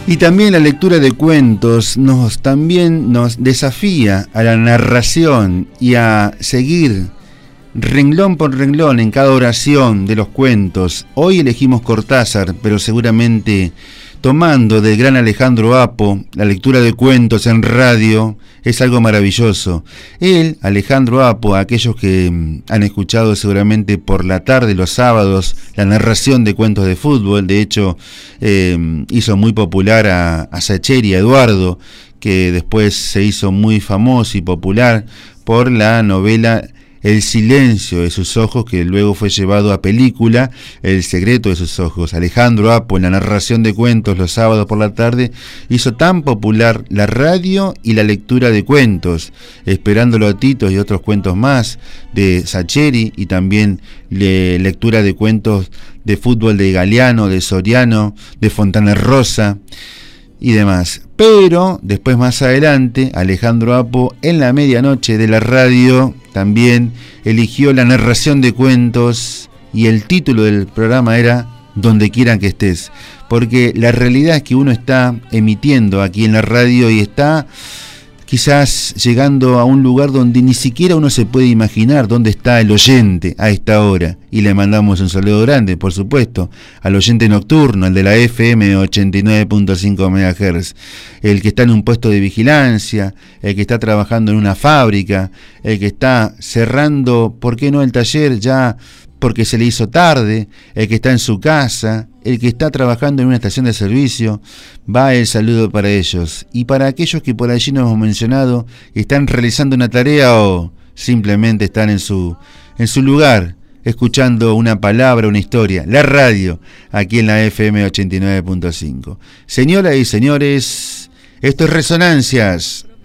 Y también la lectura de cuentos también nos desafía a la narración y a seguir renglón por renglón en cada oración de los cuentos. Hoy elegimos Cortázar, pero seguramente tomando del gran Alejandro Apo, la lectura de cuentos en radio es algo maravilloso. Él, Alejandro Apo, aquellos que han escuchado seguramente por la tarde, los sábados, la narración de cuentos de fútbol, de hecho hizo muy popular a Sacheri, a Eduardo, que después se hizo muy famoso y popular por la novela El silencio de sus ojos, que luego fue llevado a película, El secreto de sus ojos. Alejandro Apo, en la narración de cuentos los sábados por la tarde, hizo tan popular la radio y la lectura de cuentos, Esperándolo a Tito y otros cuentos más de Sacheri, y también lectura de cuentos de fútbol de Galeano, de Soriano, de Fontana Rosa y demás. Pero después, más adelante, Alejandro Apo en la medianoche de la radio también eligió la narración de cuentos, y el título del programa era Donde quieran que estés, porque la realidad es que uno está emitiendo aquí en la radio y está quizás llegando a un lugar donde ni siquiera uno se puede imaginar dónde está el oyente a esta hora. Y le mandamos un saludo grande, por supuesto, al oyente nocturno, el de la FM 89.5 MHz, el que está en un puesto de vigilancia, el que está trabajando en una fábrica, el que está cerrando, ¿por qué no el taller ya porque se le hizo tarde?, el que está en su casa, el que está trabajando en una estación de servicio. Va el saludo para ellos. Y para aquellos que por allí no hemos mencionado, están realizando una tarea o simplemente están en su lugar, escuchando una palabra, una historia, la radio, aquí en la FM 89.5. Señoras y señores, esto es Resonancias.